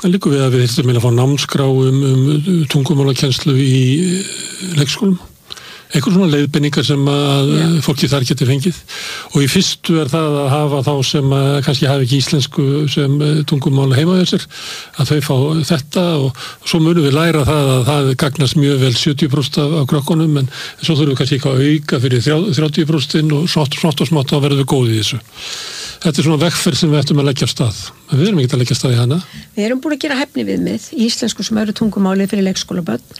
Það liggur við að við þyrftum að fá námskrá tungumálakennslu í leikskólum. Eitthvað svona leiðbeiningar sem að fólki þar geti fengið. Og í fyrstu það að hafa þá sem kannski hafi ekki íslensku sem tungumál heima hjá sér, að þau fá þetta og svo munum við læra það að það gagnast mjög vel 70% af krökkunum, en svo þurfum við kannski ekki að auka fyrir 30% og smátt þá verðum við góðið í þessu. Þetta svona vegferð sem við ættum að leggja af stað. En við erum ekki að leggja af stað í hana. Við erum búin að gera hæfniviðmið í íslensku sem öðru tungumáli fyrir leikskólabörn.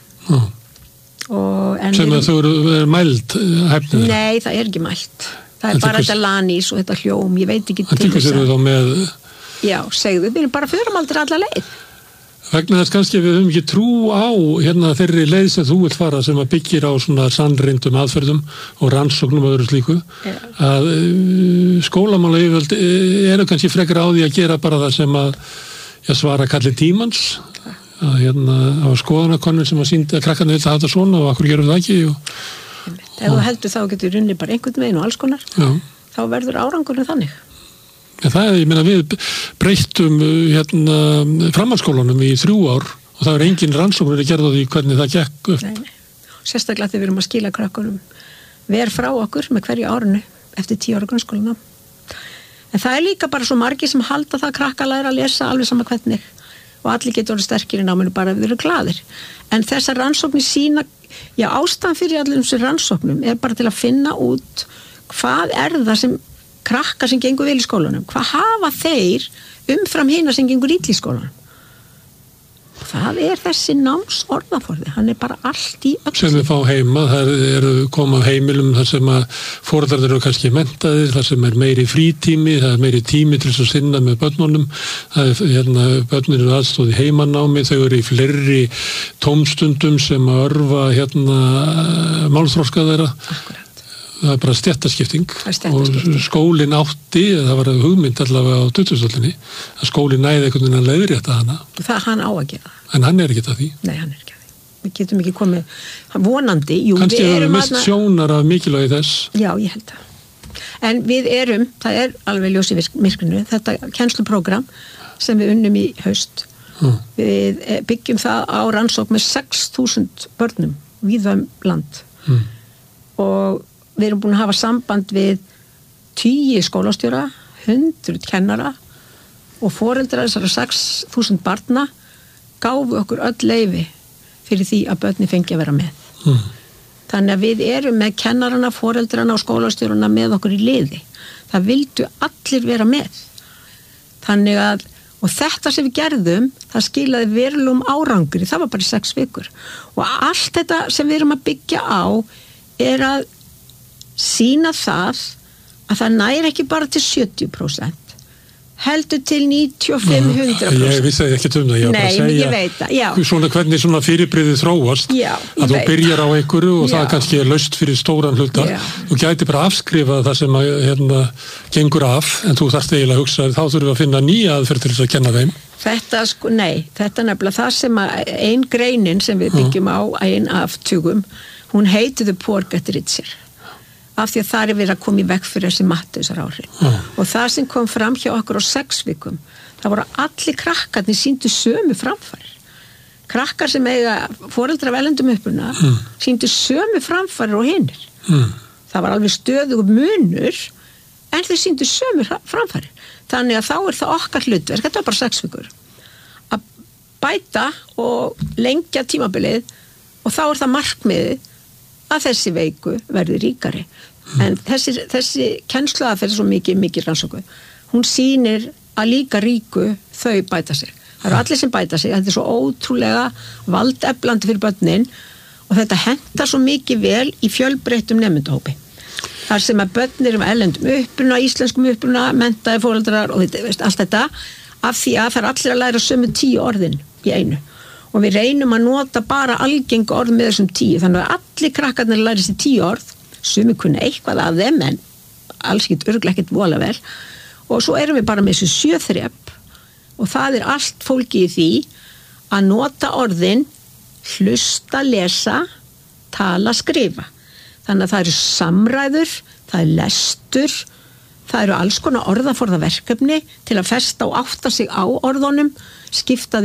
Sem þau eru mæld hæfnið? Nei, það er ekki mæld. Það er bara þetta lanís og þetta hljóm, ég veit ekki til þess að... þá með... Já, segðu, við erum bara förum aldrei alla leið. Vegna þess kannski við höfum ekki trú á þeirri leið sem þú vilt fara sem að byggir á svona sannreyndum aðferðum og rannsóknum og öðru slíku, að skólamála yfirvöld eru kannski frekar á því að gera bara það sem að svara kalli tímans, að á skoðanakönnun sem að sýndi að krakkarnir vilja hafa þetta svona og akkur gerum það ekki Ef þú heldur þá getur runni bara einhvern veginn og alls konar, þá verður árangurinn þannig. Ég meina við breyttum framhaldsskólanum í 3 ár og það er engin rannsóknir að gera því hvernig það gekk upp. Nei. Sérstaklega þegar við erum að skila krakkunum ver frá okkur með hverju árinu eftir 10 ára grunnskólanum. En það er líka bara svo margir sem halda það krakka læra að lesa alveg sama hvernig og allir getur orðið sterkir í náminu bara ef þeir eru glaðir. En þessar rannsóknir sína, ástæðan fyrir allir þessum rannsóknum er bara til að finna út hvað er það sem krakkar sem gengur vel í skólanum, hvað hafa þeir umfram hina sem gengur illa í skólanum. Það er þessi námsorðaforði, hann er bara allt í öll. Sem við fá heima, það eru koma heimilum þar sem að foreldrar eru kannski menntaðir, þar sem er meiri frítími, það er meiri tími til þess að sinna með börnunum, það er börnir eru aðstóð í heimanámi, þau eru í fleiri tómstundum sem að örva málþroska þeirra. Akkurat. Það er bara stéttaskipting og skólinn átti, það var hugmynd allavega á 2000-öldinni, að skólinn næði einhvern veginn að leiðrétta hana. Það hann á að gera. En hann er ekki að því. Nei, hann er ekki að því. Við getum ekki komið vonandi. Jú, kannski við erum mist sjónar af mikilvægi þess. Já, ég held það. En við erum, það er alveg ljós í myrkrinu, þetta kennsluprógram sem við unnum í haust. Við byggjum það á rannsókn með 6.000 börnum víða land. Og við erum búin að hafa samband við 10 skólastjóra, 100 kennara og foreldrar þessara 6.000 barna gáfu okkur öll leyfi fyrir því að börni fengi að vera með. Þannig að við erum með kennarana, foreldrana og skólastjórana með okkur í liði. Það vildu allir vera með. Þannig að, og þetta sem við gerðum, það skilaði verulegum árangri, það var bara í 6 vikur. Og allt þetta sem við erum að byggja á er að sýna það að það næri ekki bara til 70%, heldur til 95-100%. Ég vissi ekki það, ég var bara að segja, ég veit það, já. Svona hvernig svona fyrirbrigðið þróast, að þú byrjar á einhverju og það kannski er laust fyrir stóran hluta. Þú gæti bara afskrifa það sem gengur af, en þú þarft eiginlega að hugsa, þá þurfum við að finna nýja aðferð til þess að kenna þeim. Þetta er nefnilega það sem ein greinin sem við byggjum á, ein af 20, hún heiti The Poor Get Richer. Af því að það er verið að koma í veg fyrir þessi Matteusar áhrif. Og það sem kom fram hjá okkur á 6 vikum, það voru allir krakkarnir sýndu sömu framfarir. Krakkar sem eiga foreldrar af erlendum uppruna sýndu sömu framfarir og hinir. Það var alveg stöðugur munur, en þau sýndu sömu framfarir. Þannig að þá er það okkar hlutverk, þetta var bara 6 vikur, að bæta og lengja tímabilið og þá er það markmiðið að þessi veiku verði ríkari. En þessi kennsluaðferð er svo mikið rannsóku. Hún sýnir að líka ríku þau bæta sig. Það eru allir sem bæta sig, þetta er svo ótrúlega valdeflandi fyrir börnin og þetta hentar svo mikið vel í fjölbreyttum nemendahópi. Þar sem að börnir erlendum uppruna, íslenskum uppruna, menntaði foreldrar og allt þetta, af því að það er allir að læra sömu 10 orðin í einu. Og við reynum að nota bara algeng orð með þessum 10, þannig að allir krakkarnir læri sér 10 orð, sumi kunna eitthvað af þeim, en alls ekkert örugglega ekkert vola vel, og svo erum við bara með þessu 7 þrep, og það er allt fólki í því að nota orðin, hlusta, lesa, tala, skrifa. Þannig að það eru samræður, það er lestur, það eru alls konar orðaforðaverkefni til að festa og átta sig á orðunum, skipta